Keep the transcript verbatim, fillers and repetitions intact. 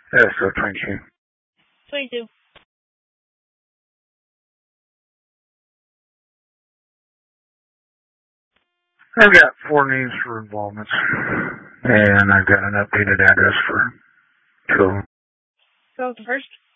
Yeah, so twenty-two. twenty-two. I've got four names for involvements, and I've got an updated address for two of them. Go with the first.